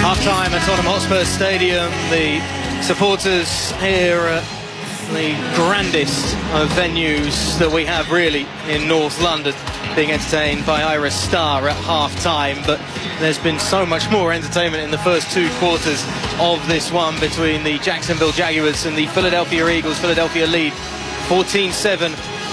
Half-time at Tottenham Hotspur Stadium. The supporters here at the grandest of venues that we have really in North London, being entertained by Ira Star at half-time. But there's been so much more entertainment in the first two quarters of this one between the Jacksonville Jaguars and the Philadelphia Eagles. Philadelphia lead 14-7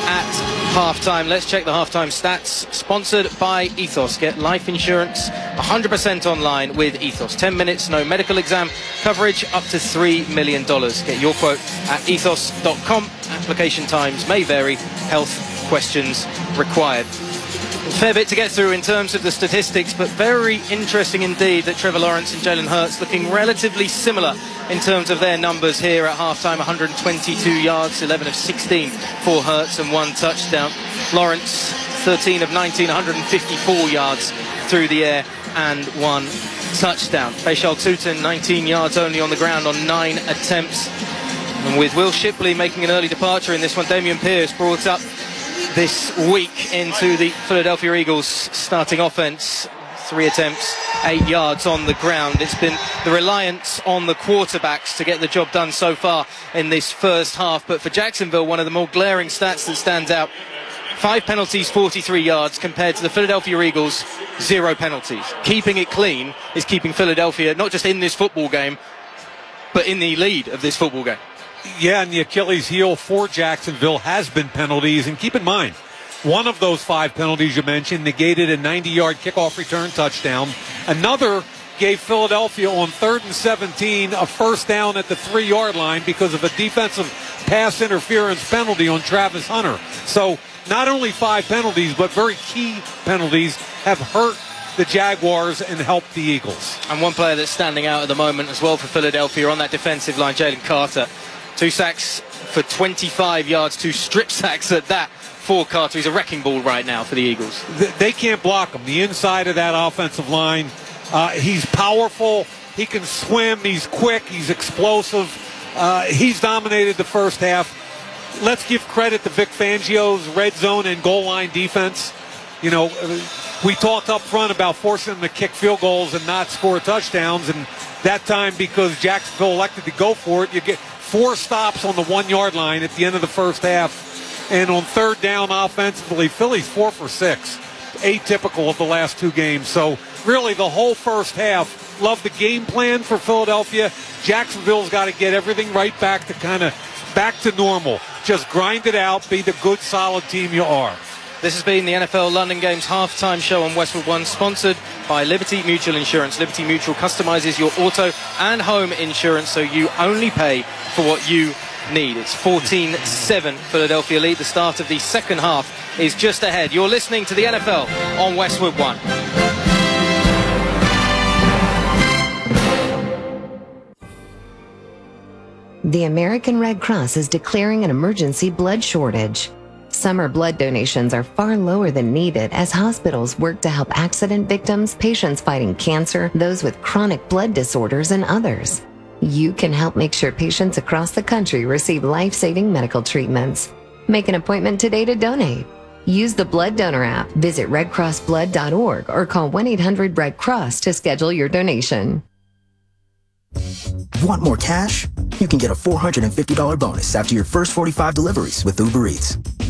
at half-time. Let's check the half-time stats. Sponsored by Ethos. Get life insurance 100% online with Ethos. 10 minutes, no medical exam, coverage up to $3 million. Get your quote at ethos.com. Application times may vary. Health questions required. A fair bit to get through in terms of the statistics, but very interesting indeed that Trevor Lawrence and Jalen Hurts looking relatively similar in terms of their numbers here at halftime. 122 yards, 11 of 16 for Hurts and one touchdown. Lawrence 13 of 19, 154 yards through the air and one touchdown. Bashal Tutin 19 yards only on the ground on 9 attempts. And with Will Shipley making an early departure in this one, Dameon Pierce brought up this week into the Philadelphia Eagles starting offense. 3 attempts, 8 yards on the ground. It's been the reliance on the quarterbacks to get the job done so far in this first half. But for Jacksonville, one of the more glaring stats that stands out: 5 penalties, 43 yards, compared to the Philadelphia Eagles, 0 penalties. Keeping it clean is keeping Philadelphia not just in this football game, but in the lead of this football game. Yeah, and the Achilles heel for Jacksonville has been penalties. And keep in mind, one of those 5 penalties you mentioned negated a 90-yard kickoff return touchdown. Another gave Philadelphia on 3rd and 17 a first down at the 3-yard line because of a defensive pass interference penalty on Travis Hunter. So not only 5 penalties, but very key penalties have hurt the Jaguars and helped the Eagles. And one player that's standing out at the moment as well for Philadelphia on that defensive line, Jalen Carter. 2 sacks for 25 yards, 2 strip sacks at that for Carter. He's a wrecking ball right now for the Eagles. They can't block him. The inside of that offensive line, he's powerful, he can swim, he's quick, he's explosive. He's dominated the first half. Let's give credit to Vic Fangio's red zone and goal line defense. You know, we talked up front about forcing them to kick field goals and not score touchdowns, and that time, because Jacksonville elected to go for it, you get 4 stops on the 1-yard line at the end of the first half. And on 3rd down offensively, Philly's 4 for 6, atypical of the last 2 games. So really the whole first half, love the game plan for Philadelphia. Jacksonville's got to get everything right back to normal. Just grind it out, be the good, solid team you are. This has been the NFL London Games halftime show on Westwood One, sponsored by Liberty Mutual Insurance. Liberty Mutual customizes your auto and home insurance so you only pay for what you need. It's 14-7 Philadelphia lead. The start of the second half is just ahead. You're listening to the NFL on Westwood One. The American Red Cross is declaring an emergency blood shortage. Summer blood donations are far lower than needed as hospitals work to help accident victims, patients fighting cancer, those with chronic blood disorders, and others. You can help make sure patients across the country receive life-saving medical treatments. Make an appointment today to donate. Use the Blood Donor app, visit redcrossblood.org, or call 1-800-RED-CROSS to schedule your donation. Want more cash? You can get a $450 bonus after your first 45 deliveries with Uber Eats.